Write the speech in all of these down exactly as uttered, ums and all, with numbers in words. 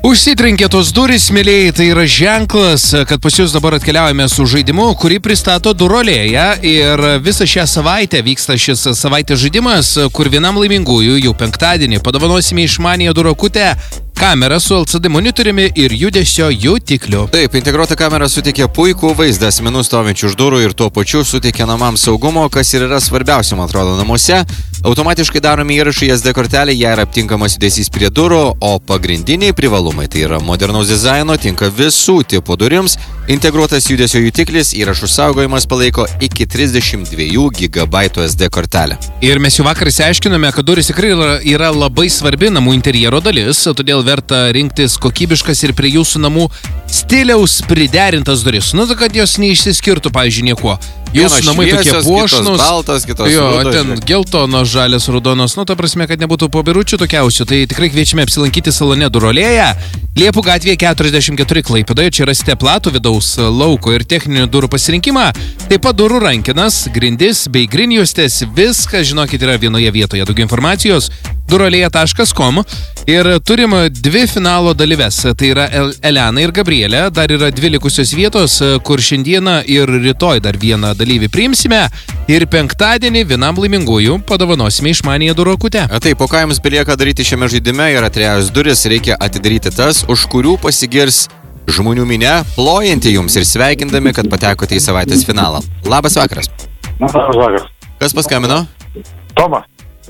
Užsitrenkė tos durys, mėlėjai, tai yra ženklas, kad pas jūs dabar atkeliaujame su žaidimu, kurį pristato Durolėja ir visą šią savaitę vyksta šis savaitės žaidimas, kur vienam laimingųjų jau penktadienį padovanosime išmaniąją durokutę kamerą su L C D monitoriumi ir judesio jutikliu. Taip, integruota kamera suteikia puikų vaizdą asmenų stovinčių už durų ir tuo pačiu suteikia namams saugumo, kas ir yra svarbiausia, man atrodo, namuose. Automatiškai daromi įrašai S D kortelė, ją yra aptinkamas judesys prie durų, o pagrindiniai privalumai tai yra modernaus dizaino, tinka visų tipų durims, integruotas judesio jutiklis, įrašų saugojimas palaiko iki trisdešimt dviejų gigabaitų S D kortelę. Ir mes jau vakar išsiaiškinome, kad durys tikrai yra, yra labai svarbi namų interjero dalis, todėl verta rinktis kokybiškas ir prie jūsų namų stiliaus priderintas duris. Nu, kad jos neišsiskirtų, pavyzdžiui, niekuo. Jūsų namai tokie puošnus. Kitos baltas, kitos jo, rudos. ten geltonos, žalias, raudonos. Nu, ta prasme, kad nebūtų pobiručių tokiausių. Tai tikrai kviečiame apsilankyti salone Durolėja. Liepų gatvėje keturiasdešimt keturi Klaipėdoje. Čia rasite platų vidaus lauko ir techninių durų pasirinkimą. Taip pat durų rankenas, grindis bei grinjuostės. Viskas, žinokit, yra vienoje vietoje. Daugiau informacijos durolėja taškas com. Ir turim dvi finalo dalyves. Tai yra Elena ir Gabrielė. Dar yra dvi likusios vietos, kur šiandieną ir rytoj dar vieną dalyvį priimsime. Ir penktadienį vienam laimingųjų padovanosime išmaniąją durokutę. Taip, o ką jums belieka daryti šiame žaidime, yra trejos duris, reikia atidaryti tas, už kurių pasigirs žmonių minia, plojanti jums ir sveikindami, kad patekote į savaitės finalą. Labas vakaras. Labas vakaras. Kas paskambino? Tomas.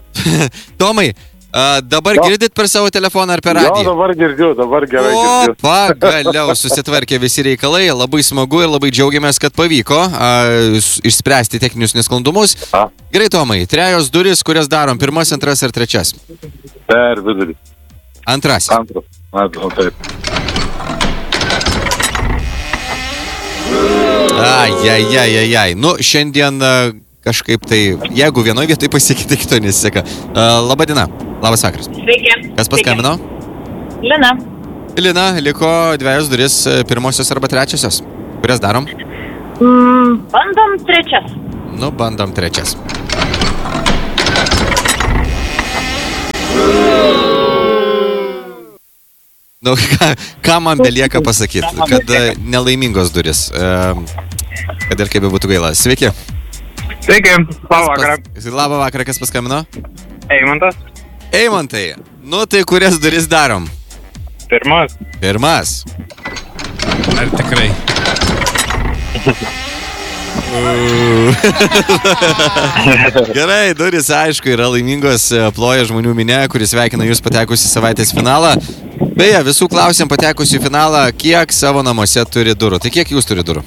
Tomai, a, dabar jo. Girdit per savo telefoną ar per radiją? Jo, dabar girdžiu, dabar gerai girdžiu. O, pagaliau susitvarkė visi reikalai, labai smagu ir labai džiaugiamės, kad pavyko a, išspręsti techninius nesklandumus. A. Gerai, Tomai, trejos duris, kurias darom, pirmas, antras ar trečias? Per vidurį. Antras. Antras. Antras, taip. Ai, ai, ai, ai, ai. Nu, šiandien a, kažkaip tai, jeigu vienoje vietoje pasiekia, tai kito nesiseka. Uh, Labą dieną. Labas vakaras. Sveiki. Kas paskambino? Lina. Lina, liko dviejos duris, pirmosios arba trečiosios. Kurias darom? Mm, bandom trečias. Nu, bandom trečias. Nu, ką, ką man belieka pasakyti? Kad uh, nelaimingos duris. Uh, kad ir kaip būtų gaila. Sveiki. Sveiki, labą vakarą. Pas... Labą vakarą, kas paskambino? Eimantas. Eimantai, nu tai kurias duris darom? Pirmas. Pirmas. Ar tikrai? Gerai, duris aišku yra laimingos, ploja žmonių minė, kuris sveikina jūs patekus į savaitės finalą. Beje, visų klausėm patekus į finalą, kiek savo namuose turi durų. Tai kiek jūs turi durų?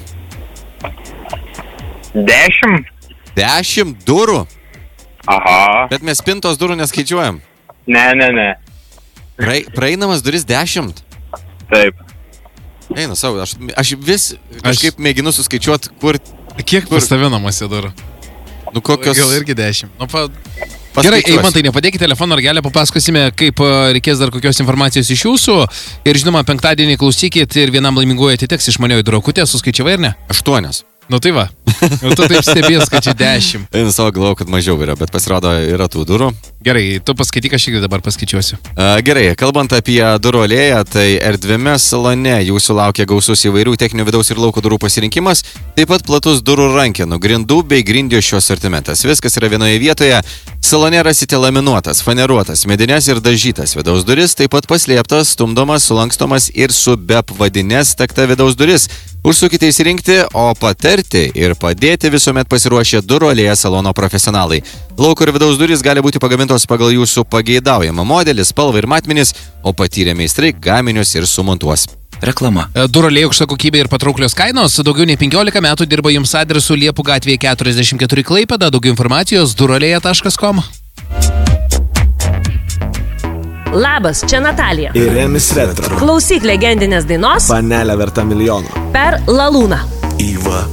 Dešimt. Dešimt durų? Aha. Bet mes spintos durų neskaičiuojam. Ne, ne, ne. Praei, praeinamas duris dešimt? Taip. Einu savo, aš, aš vis kažkaip aš... mėginu suskaičiuoti, kur... Kiek pas tave namuose durų? Nu kokios... Gal irgi dešimt. Nu, pa... Gerai, Eimantai, nepadėkite telefono ragelio, papasakosime, kaip reikės dar kokios informacijos iš jūsų. Ir žinoma, penktadienį klausykit ir vienam laimingųjų atiteks išmanioji durokutė, suskaičiavai ar ne? Aštuonios. Nu tai va, nu tu taip stebės, kad čia dešimt. Einu savo, galvoju, kad mažiau yra, bet pasirodo yra tų durų. Gerai, tu paskaityk, aš irgi dabar paskaičiuosiu. Uh, gerai, kalbant apie Durolėją, tai erdviame salone jūsų laukia gausus įvairių techninių vidaus ir lauko durų pasirinkimas, taip pat platus durų rankenų, grindų bei grindjuosčių asortimentas. Viskas yra vienoje vietoje. Salone rasite laminuotas, faneruotas, medinės ir dažytas vidaus duris, taip pat paslėptas, stumdomas, sulankstomas ir su beapvadinės takta vidaus duris. Užsukite įsirinkti, o patarti ir padėti visuomet pasiruošę Durolėja salono profesionalai. Lauko ir vidaus durys gali būti pagamintos pagal jūsų pageidaujamą modelį, spalvą ir matmenis, o patyrę meistrai gaminius ir sumontuos. Reklama. Durolėja aukšta kokybė ir patrauklios kainos. Daugiau nei penkiolika metų dirba jums adresu Liepų gatvėje keturiasdešimt keturi Klaipėda. Daugiau informacijos durolėja taškas com. Labas, čia Natalija. Ir Remis Retro. Klausyk legendinės dainos Panelė verta milijono. per Lalūną. Įva.